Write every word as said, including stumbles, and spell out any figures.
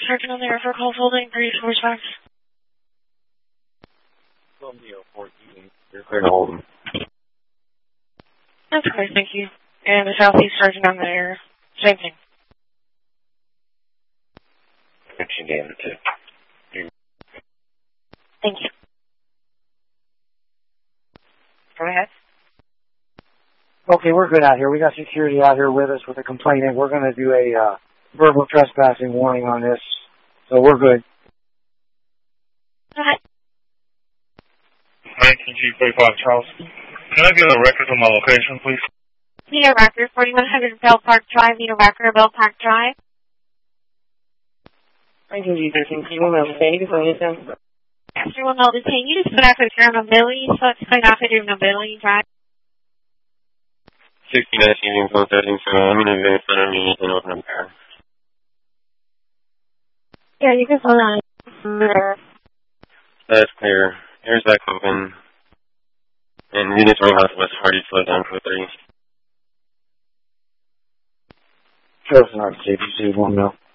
Sergeant on the air for call holding, brief response. Columbia fourteen, you're clear to hold them. That's great, thank you. And the Southeast Sergeant on the air, same thing. Connection damage too. Thank you. Go ahead. Okay, we're good out here. We got security out here with us with a complainant. We're going to do a uh, verbal trespassing warning on this, so we're good. Go ahead. nineteen G forty-five Charleston. Can I get a record of my location, please? Need a record, forty-one hundred Bell Park Drive. Need a record of Bell Park Drive. nineteen G thirteen, can you move out the before you down? After one will detain you to split off with your mobility, so it's clean off of your mobility drive. sixty-nine Union Code thirteen, so I'm going to advance center me and open up there. Yeah, you can hold on. That's clear. Here's back open. And units on House West Hardy, slow down for three. Charleston, R C, one mil.